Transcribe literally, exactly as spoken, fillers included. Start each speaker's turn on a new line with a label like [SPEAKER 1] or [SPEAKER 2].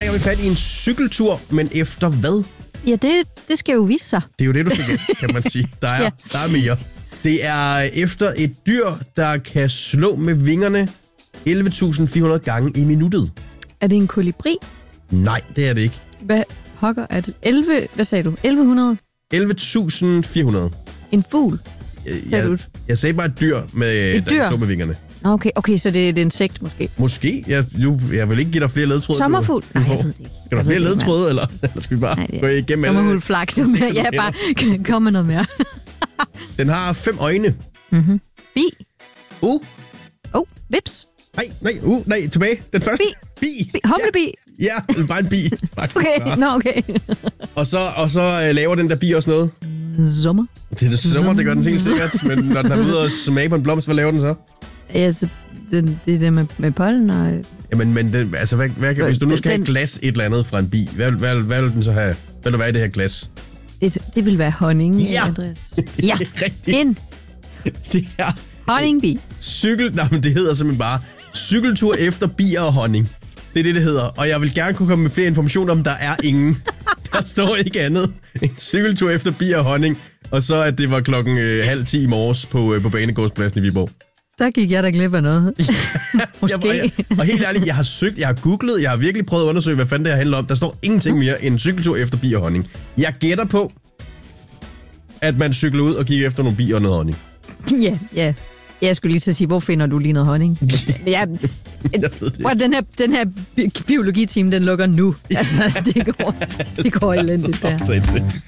[SPEAKER 1] har vi fat i en cykeltur, men efter hvad?
[SPEAKER 2] Ja, det, det skal jo vise sig.
[SPEAKER 1] Det er jo det, du skal gætte, kan man sige. Der er,
[SPEAKER 2] Ja.
[SPEAKER 1] der er mere. Det er efter et dyr, der kan slå med vingerne elleve tusind fire hundrede gange i minuttet.
[SPEAKER 2] Er det en kolibri?
[SPEAKER 1] Nej, det er det ikke.
[SPEAKER 2] Hvad pokker er det? elleve, hvad sagde du? elleve hundrede?
[SPEAKER 1] elleve tusind fire hundrede.
[SPEAKER 2] En fugl?
[SPEAKER 1] Jeg,
[SPEAKER 2] du
[SPEAKER 1] jeg, jeg sagde bare et dyr, med,
[SPEAKER 2] Et
[SPEAKER 1] der
[SPEAKER 2] dyr?
[SPEAKER 1] kan slå med vingerne.
[SPEAKER 2] Okay, okay, så det er et insekt måske.
[SPEAKER 1] Måske. Jeg, jo, jeg vil ikke give dig flere ledtråde.
[SPEAKER 2] Sommerfugl?
[SPEAKER 1] Du, du
[SPEAKER 2] Nej, jeg
[SPEAKER 1] får.
[SPEAKER 2] ved det ikke.
[SPEAKER 1] Skal der
[SPEAKER 2] Jeg
[SPEAKER 1] flere
[SPEAKER 2] ved det ikke,
[SPEAKER 1] ledtråde, eller, eller skal vi bare
[SPEAKER 2] Nej,
[SPEAKER 1] gå igennem alle?
[SPEAKER 2] sommerfuglflaks.
[SPEAKER 1] insekter, du
[SPEAKER 2] Ja,
[SPEAKER 1] kender?
[SPEAKER 2] bare kom med noget mere.
[SPEAKER 1] Den har fem øjne.
[SPEAKER 2] Mm-hmm. Bi.
[SPEAKER 1] Uh,
[SPEAKER 2] Oh, vips.
[SPEAKER 1] nej, nej, uh, nej, tilbage. Den første.
[SPEAKER 2] Bi.
[SPEAKER 1] Bi.
[SPEAKER 2] Bi. Humlebi.
[SPEAKER 1] Ja, ja, det er bare en bi. Faktisk.
[SPEAKER 2] Okay, nå okay.
[SPEAKER 1] Og så, og så uh, laver den der bi også noget.
[SPEAKER 2] Sommer.
[SPEAKER 1] Det er det sommer, det gør den helt sikkert. Men når den er ude og smage på en blomst, hvad laver den så?
[SPEAKER 2] Ja, så det, det er det med, med pollen og...
[SPEAKER 1] Jamen, men det, altså, hvad, hvad, hvis du nu skal
[SPEAKER 2] Den-
[SPEAKER 1] have glas et eller andet fra en bi, hvad, hvad, hvad vil den så have? Hvad vil der være i det her glas?
[SPEAKER 2] Det, det vil være honning,
[SPEAKER 1] Ja.
[SPEAKER 2] Andreas.
[SPEAKER 1] Det er
[SPEAKER 2] Ja,
[SPEAKER 1] rigtigt.
[SPEAKER 2] en
[SPEAKER 1] Det er
[SPEAKER 2] honningbi.
[SPEAKER 1] cykel... Nej, men det hedder simpelthen bare cykeltur efter bier og honning. Det er det, det hedder. Og jeg vil gerne kunne komme med flere informationer om, der er ingen. Der står ikke andet en cykeltur efter bier og honning. Og så, at det var klokken øh, halv ti i morges på, øh, på Banegårdspladsen i Viborg.
[SPEAKER 2] Der gik jeg da glip af noget. Måske.
[SPEAKER 1] Jeg, jeg, og helt ærligt, jeg har søgt, jeg har googlet, jeg har virkelig prøvet at undersøge, hvad fanden det her handler om. Der står ingenting mere end en cykeltur efter bier og honning. Jeg gætter på, at man cykler ud og kigger efter nogle bier og noget honning.
[SPEAKER 2] Ja, ja. Jeg skulle lige til at sige, hvor finder du lige noget honning? Ja,
[SPEAKER 1] Jeg ved det
[SPEAKER 2] prøv, den her, den her bi- biologiteam, den lukker nu. Altså, det går, det går elendigt der.
[SPEAKER 1] Så det.